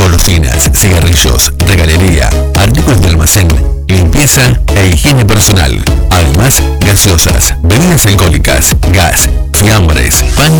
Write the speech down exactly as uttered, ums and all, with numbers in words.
golosinas, cigarrillos, regalería, artículos de almacén, limpieza e higiene personal. Además, gaseosas, bebidas alcohólicas, gas, fiambres, pan